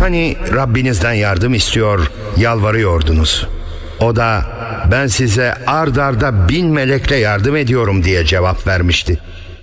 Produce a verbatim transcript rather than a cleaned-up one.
Hani Rabbinizden yardım istiyor, yalvarıyordunuz. O da ben size ard arda bin melekle yardım ediyorum diye cevap vermişti.